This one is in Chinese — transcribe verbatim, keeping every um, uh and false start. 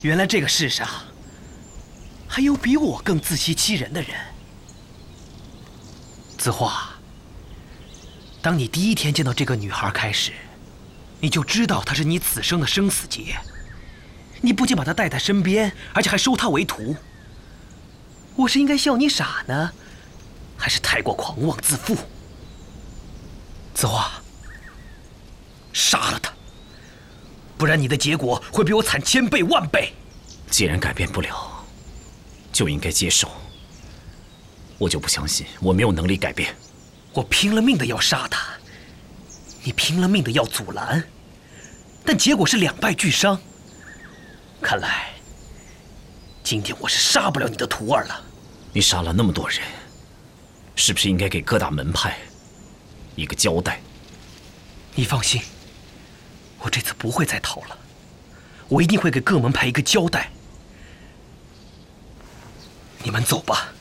原来这个世上还有比我更自欺欺人的人。子画，当你第一天见到这个女孩开始，你就知道她是你此生的生死劫。你不仅把她带在身边，而且还收她为徒。我是应该笑你傻呢，还是太过狂妄自负？子画，杀了她，不然你的结果会比我惨千倍万倍。 既然改变不了，就应该接受。我就不相信我没有能力改变。 我拼了命的要杀他，你拼了命的要阻拦，但结果是两败俱伤。看来今天我是杀不了你的徒儿了。 你杀了那么多人，是不是应该给各大门派一个交代？ 你放心，我这次不会再逃了，我一定会给各门派一个交代。你们走吧。